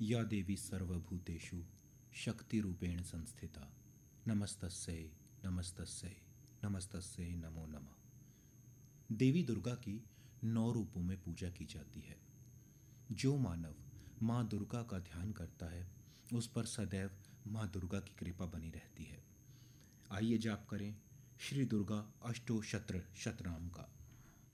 या देवी सर्वभूतेषु शक्तिरूपेण संस्थिता नमस्तस्यै नमस्तस्यै नमस्तस्यै नमो नमः। देवी दुर्गा की 9 रूपों में पूजा की जाती है। जो मानव माँ दुर्गा का ध्यान करता है उस पर सदैव माँ दुर्गा की कृपा बनी रहती है। आइए जाप करें श्री दुर्गा अष्टोशस्त्र शतनाम का।